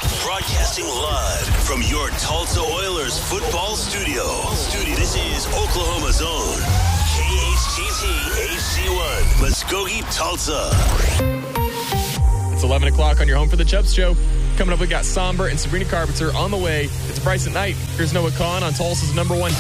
Broadcasting live from your Tulsa Oilers football studio. This is Oklahoma's own KHTT HD1, Muskogee, Tulsa. It's 11 o'clock on your Home for the Chubbs show. Coming up, we got Somber and Sabrina Carpenter on the way. It's Bryce at Night. Here's Noah Kahn on Tulsa's #1